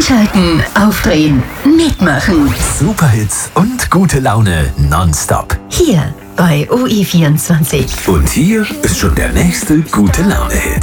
Einschalten, aufdrehen, mitmachen. Superhits und gute Laune nonstop. Hier bei OE24. Und hier ist schon der nächste gute Laune-Hit.